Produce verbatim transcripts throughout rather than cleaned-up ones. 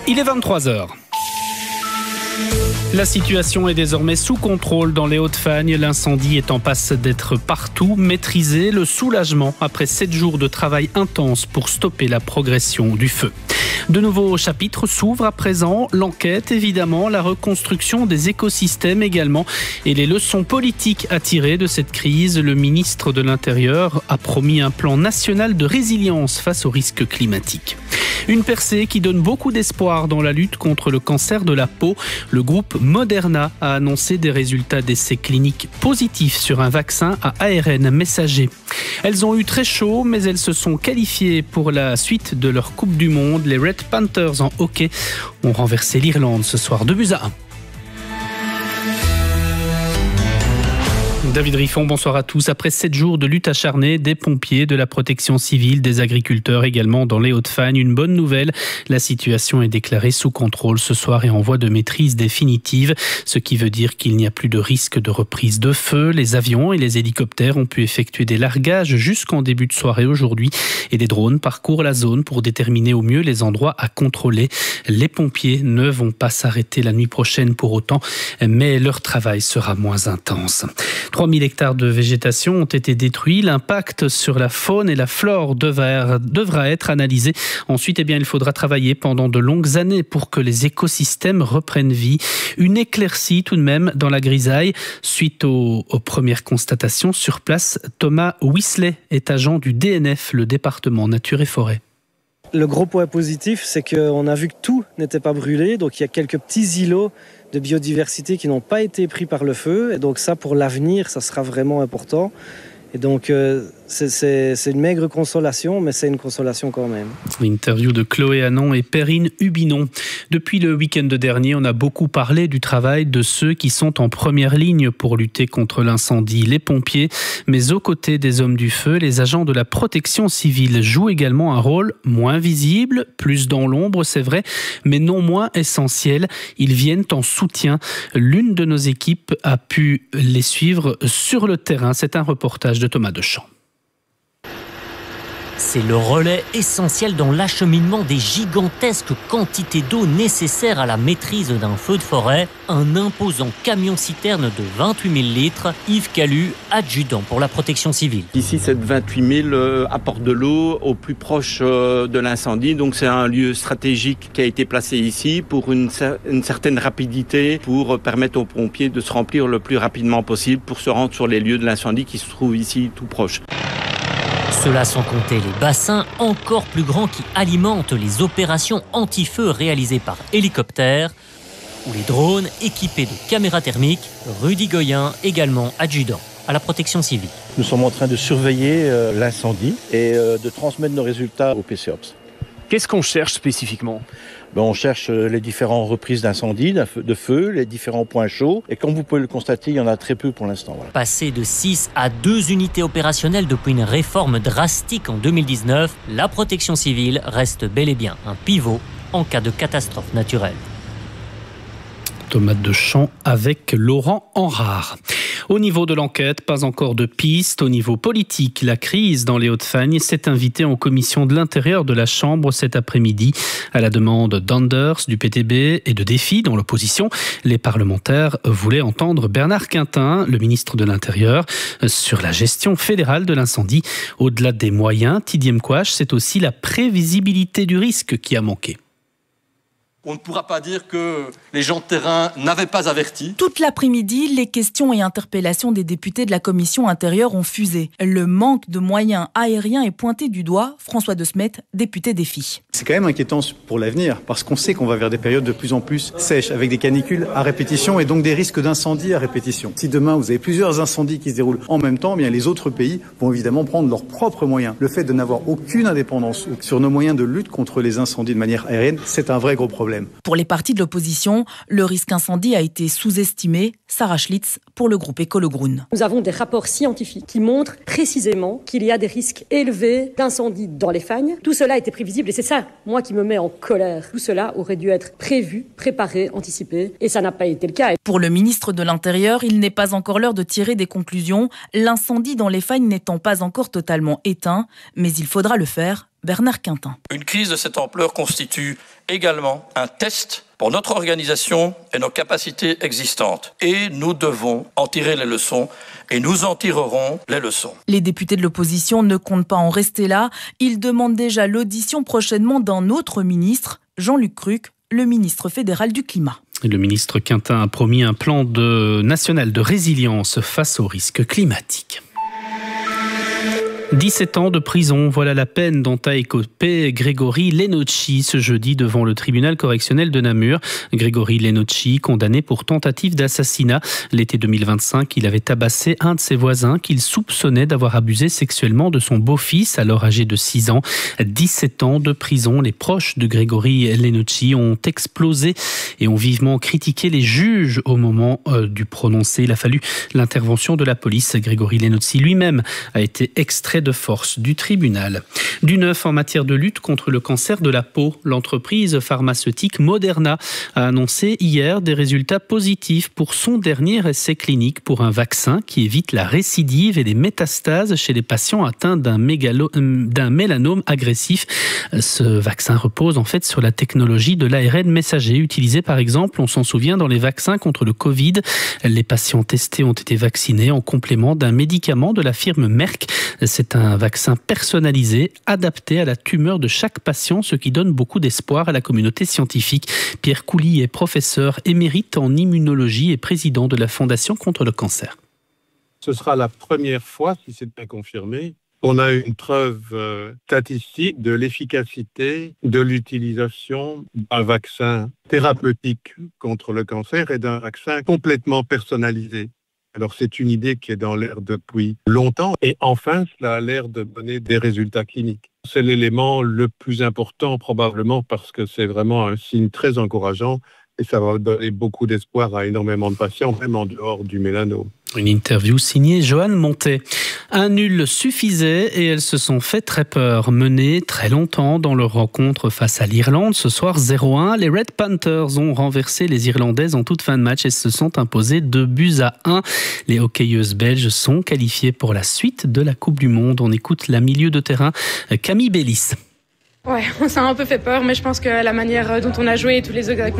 Il est vingt-trois heures. La situation est désormais sous contrôle dans les Hauts-de-Fagne. L'incendie est en passe d'être partout maîtrisé. Le soulagement après sept jours de travail intense pour stopper la progression du feu. De nouveaux chapitres s'ouvrent à présent. L'enquête, évidemment, la reconstruction des écosystèmes également et les leçons politiques à tirer de cette crise. Le ministre de l'Intérieur a promis un plan national de résilience face aux risques climatiques. Une percée qui donne beaucoup d'espoir dans la lutte contre le cancer de la peau. Le groupe Moderna a annoncé des résultats d'essais cliniques positifs sur un vaccin à A R N messager. Elles ont eu très chaud, mais elles se sont qualifiées pour la suite de leur Coupe du Monde. Les Red Panthers en hockey ont renversé l'Irlande ce soir deux buts à un. David Riffon, bonsoir à tous. Après sept jours de lutte acharnée, des pompiers, de la protection civile, des agriculteurs également dans les Hauts-de-Fagne, une bonne nouvelle. La situation est déclarée sous contrôle ce soir et en voie de maîtrise définitive, ce qui veut dire qu'il n'y a plus de risque de reprise de feu. Les avions et les hélicoptères ont pu effectuer des largages jusqu'en début de soirée aujourd'hui et des drones parcourent la zone pour déterminer au mieux les endroits à contrôler. Les pompiers ne vont pas s'arrêter la nuit prochaine pour autant, mais leur travail sera moins intense. trois mille hectares de végétation ont été détruits. L'impact sur la faune et la flore devra, devra être analysé. Ensuite, eh bien, il faudra travailler pendant de longues années pour que les écosystèmes reprennent vie. Une éclaircie tout de même dans la grisaille. Suite aux, aux premières constatations sur place, Thomas Whistler est agent du D N F, le département Nature et Forêt. Le gros point positif, c'est qu'on a vu que tout n'était pas brûlé. Donc il y a quelques petits îlots de biodiversité qui n'ont pas été pris par le feu. Et donc ça, pour l'avenir, ça sera vraiment important. Et donc, euh, c'est, c'est, c'est une maigre consolation, mais c'est une consolation quand même. Interview de Chloé Hanon et Perrine Hubinon. Depuis le week-end dernier, on a beaucoup parlé du travail de ceux qui sont en première ligne pour lutter contre l'incendie, les pompiers. Mais aux côtés des hommes du feu, les agents de la protection civile jouent également un rôle moins visible, plus dans l'ombre, c'est vrai, mais non moins essentiel. Ils viennent en soutien. L'une de nos équipes a pu les suivre sur le terrain. C'est un reportage de Thomas Deschamps. C'est le relais essentiel dans l'acheminement des gigantesques quantités d'eau nécessaires à la maîtrise d'un feu de forêt. Un imposant camion-citerne de vingt-huit mille litres. Yves Calu, adjudant pour la protection civile. Ici, c'est vingt-huit mille euh, apports de l'eau au plus proche euh, de l'incendie. Donc, c'est un lieu stratégique qui a été placé ici pour une, une certaine rapidité, pour permettre aux pompiers de se remplir le plus rapidement possible pour se rendre sur les lieux de l'incendie qui se trouvent ici tout proche. Cela sans compter les bassins encore plus grands qui alimentent les opérations anti-feu réalisées par hélicoptère ou les drones équipés de caméras thermiques. Rudy Goyen, également adjudant à la protection civile. Nous sommes en train de surveiller euh, l'incendie et euh, de transmettre nos résultats au P C O P S. Qu'est-ce qu'on cherche spécifiquement ? Ben, on cherche les différentes reprises d'incendie, de feu, les différents points chauds. Et comme vous pouvez le constater, il y en a très peu pour l'instant. Voilà. Passé de six à deux unités opérationnelles depuis une réforme drastique en deux mille dix-neuf, la protection civile reste bel et bien un pivot en cas de catastrophe naturelle. Thomas Deschamps avec Laurent Enrard. Au niveau de l'enquête, pas encore de piste. Au niveau politique, la crise dans les Hauts-de-Fagne s'est invitée en commission de l'intérieur de la Chambre cet après-midi. À la demande d'Anders, du P T B et de Défi dans l'opposition, les parlementaires voulaient entendre Bernard Quintin, le ministre de l'Intérieur, sur la gestion fédérale de l'incendie. Au-delà des moyens, Tidiem Kouach, c'est aussi la prévisibilité du risque qui a manqué. On ne pourra pas dire que les gens de terrain n'avaient pas averti. Toute l'après-midi, les questions et interpellations des députés de la commission intérieure ont fusé. Le manque de moyens aériens est pointé du doigt. François De Smet, député Défi. C'est quand même inquiétant pour l'avenir, parce qu'on sait qu'on va vers des périodes de plus en plus sèches, avec des canicules à répétition et donc des risques d'incendie à répétition. Si demain vous avez plusieurs incendies qui se déroulent en même temps, eh bien les autres pays vont évidemment prendre leurs propres moyens. Le fait de n'avoir aucune indépendance sur nos moyens de lutte contre les incendies de manière aérienne, c'est un vrai gros problème. Pour les partis de l'opposition, le risque incendie a été sous-estimé. Sarah Schlitz pour le groupe Écolo-Groen. Nous avons des rapports scientifiques qui montrent précisément qu'il y a des risques élevés d'incendie dans les fagnes. Tout cela était prévisible et c'est ça, moi, qui me met en colère. Tout cela aurait dû être prévu, préparé, anticipé et ça n'a pas été le cas. Pour le ministre de l'Intérieur, il n'est pas encore l'heure de tirer des conclusions. L'incendie dans les fagnes n'étant pas encore totalement éteint, mais il faudra le faire. Bernard Quintin. Une crise de cette ampleur constitue également un test pour notre organisation et nos capacités existantes. Et nous devons en tirer les leçons et nous en tirerons les leçons. Les députés de l'opposition ne comptent pas en rester là. Ils demandent déjà l'audition prochainement d'un autre ministre, Jean-Luc Cruc, le ministre fédéral du Climat. Le ministre Quintin a promis un plan de, national de résilience face aux risques climatiques. dix-sept ans de prison, voilà la peine dont a écopé Grégory Lenocci ce jeudi devant le tribunal correctionnel de Namur. Grégory Lenocci, condamné pour tentative d'assassinat. L'été deux mille vingt-cinq, il avait tabassé un de ses voisins qu'il soupçonnait d'avoir abusé sexuellement de son beau-fils, alors âgé de six ans. dix-sept ans de prison. Les proches de Grégory Lenocci ont explosé et ont vivement critiqué les juges au moment euh, du prononcé. Il a fallu l'intervention de la police. Grégory Lenocci lui-même a été extrait de force du tribunal. Du neuf en matière de lutte contre le cancer de la peau, l'entreprise pharmaceutique Moderna a annoncé hier des résultats positifs pour son dernier essai clinique pour un vaccin qui évite la récidive et les métastases chez les patients atteints d'un, mégalo, d'un mélanome agressif. Ce vaccin repose en fait sur la technologie de l'A R N messager utilisée par exemple, on s'en souvient, dans les vaccins contre le Covid. Les patients testés ont été vaccinés en complément d'un médicament de la firme Merck. C'est un vaccin personnalisé, adapté à la tumeur de chaque patient, ce qui donne beaucoup d'espoir à la communauté scientifique. Pierre Couly est professeur émérite en immunologie et président de la Fondation contre le cancer. Ce sera la première fois, si c'est bien confirmé, qu'on a une preuve euh, statistique de l'efficacité de l'utilisation d'un vaccin thérapeutique contre le cancer et d'un vaccin complètement personnalisé. Alors, c'est une idée qui est dans l'air depuis longtemps et enfin, cela a l'air de donner des résultats cliniques. C'est l'élément le plus important probablement parce que c'est vraiment un signe très encourageant et ça va donner beaucoup d'espoir à énormément de patients, même en dehors du mélanome. Une interview signée Johan Montet. Un nul suffisait et elles se sont fait très peur. Menées très longtemps dans leur rencontre face à l'Irlande, ce soir zéro un, les Red Panthers ont renversé les Irlandaises en toute fin de match et se sont imposées deux buts à un. Les hockeyeuses belges sont qualifiées pour la suite de la Coupe du Monde. On écoute la milieu de terrain Camille Bellis. Ouais, on s'est un peu fait peur, mais je pense que la manière dont on a joué et toutes les,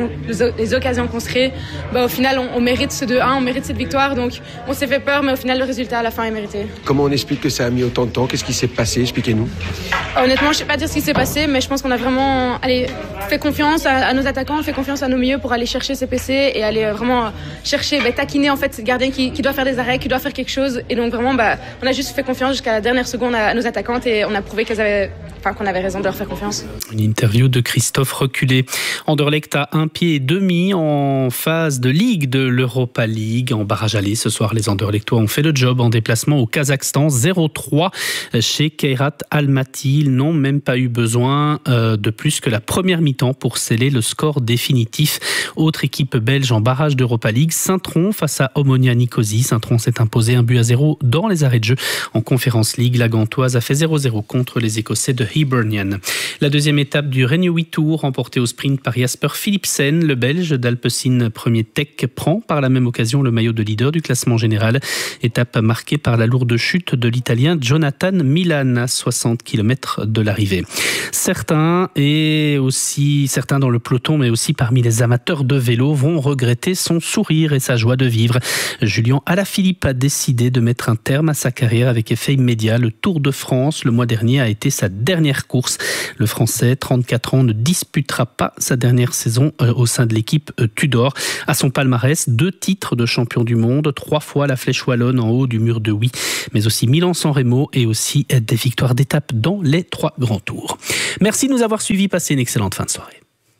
les occasions qu'on se crée, bah, au final, on, on mérite ce deux un, on mérite cette victoire. Donc, on s'est fait peur, mais au final, le résultat à la fin est mérité. Comment on explique que ça a mis autant de temps? Qu'est-ce qui s'est passé? Expliquez-nous. Honnêtement, je ne sais pas dire ce qui s'est passé, mais je pense qu'on a vraiment allez, fait confiance à, à nos attaquants, fait confiance à nos milieux pour aller chercher ces P C et aller vraiment chercher, bah, taquiner en fait cette gardienne qui, qui doit faire des arrêts, qui doit faire quelque chose. Et donc, vraiment, bah, on a juste fait confiance jusqu'à la dernière seconde à, à nos attaquantes et on a prouvé qu'elles avaient, enfin, qu'on avait raison de leur faire confiance. Une interview de Christophe Reculé. Anderlecht a un pied et demi en phase de Ligue de l'Europa League. En barrage aller, ce soir, les Anderlechtois ont fait le job en déplacement au Kazakhstan. zéro trois chez Kairat Almaty. Ils n'ont même pas eu besoin de plus que la première mi-temps pour sceller le score définitif. Autre équipe belge en barrage d'Europa League, Saint-Tron face à Omonia Nicosie. Saint-Tron s'est imposé un but à zéro dans les arrêts de jeu. En Conference League, la Gantoise a fait zéro zéro contre les Écossais de Hibernian. La deuxième étape du Renewy Tour, remportée au sprint par Jasper Philipsen. Le Belge d'Alpecin Premier Tech prend par la même occasion le maillot de leader du classement général. Étape marquée par la lourde chute de l'Italien Jonathan Milan à soixante kilomètres de l'arrivée. Certains, et aussi certains dans le peloton, mais aussi parmi les amateurs de vélo, vont regretter son sourire et sa joie de vivre. Julien Alaphilippe a décidé de mettre un terme à sa carrière avec effet immédiat. Le Tour de France, le mois dernier, a été sa dernière course. Le Français, trente-quatre ans, ne disputera pas sa dernière saison euh, au sein de l'équipe euh, Tudor. À son palmarès, deux titres de champion du monde, trois fois la Flèche Wallonne en haut du mur de Huy, mais aussi Milan-San Remo et aussi euh, des victoires d'étape dans les trois grands tours. Merci de nous avoir suivis. Passez une excellente fin de soirée.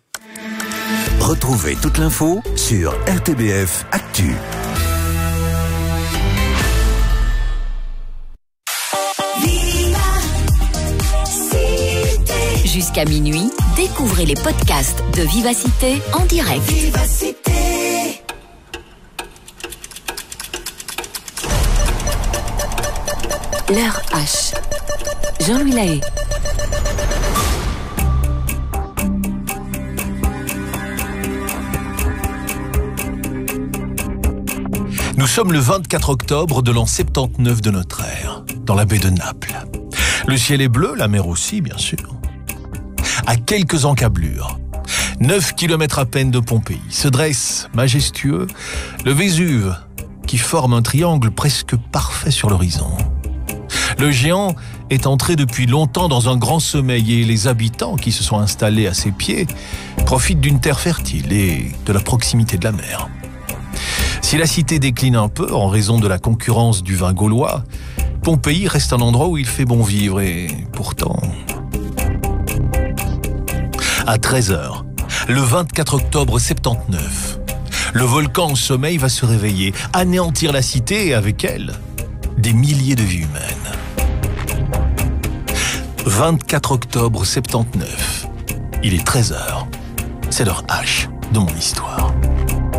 Retrouvez toute l'info sur R T B F Actu. Jusqu'à minuit, découvrez les podcasts de Vivacité en direct. Vivacité. L'heure H. Jean-Louis Lahaye. Nous sommes le vingt-quatre octobre de l'an soixante-dix-neuf de notre ère, dans la baie de Naples. Le ciel est bleu, la mer aussi, bien sûr. à quelques encablures. neuf kilomètres à peine de Pompéi se dresse, majestueux, le Vésuve, qui forme un triangle presque parfait sur l'horizon. Le géant est entré depuis longtemps dans un grand sommeil et les habitants qui se sont installés à ses pieds profitent d'une terre fertile et de la proximité de la mer. Si la cité décline un peu en raison de la concurrence du vin gaulois, Pompéi reste un endroit où il fait bon vivre et pourtant... À treize heures, le vingt-quatre octobre soixante-dix-neuf, le volcan en sommeil va se réveiller, anéantir la cité et avec elle, des milliers de vies humaines. vingt-quatre octobre soixante-dix-neuf, il est treize heures, c'est l'heure H de mon histoire.